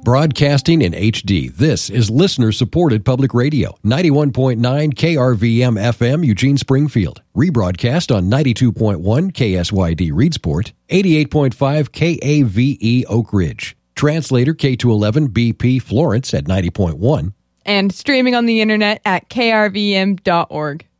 Broadcasting in HD, this is listener-supported public radio. 91.9 KRVM FM, Eugene, Springfield. Rebroadcast on 92.1 KSYD, Reedsport. 88.5 KAVE, Oak Ridge. Translator K211 BP, Florence at 90.1. And streaming on the internet at krvm.org.